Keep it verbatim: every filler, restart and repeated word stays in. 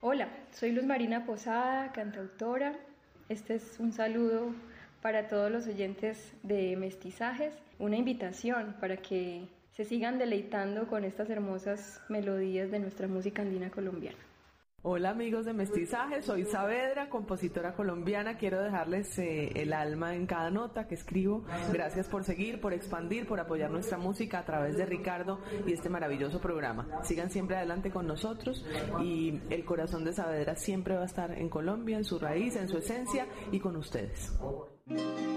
Hola, soy Luz Marina Posada, cantautora. Este es un saludo para todos los oyentes de Mestizajes, una invitación para que se sigan deleitando con estas hermosas melodías de nuestra música andina colombiana. Hola amigos de Mestizajes, soy Saavedra, compositora colombiana. Quiero dejarles eh, el alma en cada nota que escribo. Gracias por seguir, por expandir, por apoyar nuestra música a través de Ricardo y este maravilloso programa. Sigan siempre adelante con nosotros y el corazón de Saavedra siempre va a estar en Colombia, en su raíz, en su esencia y con ustedes.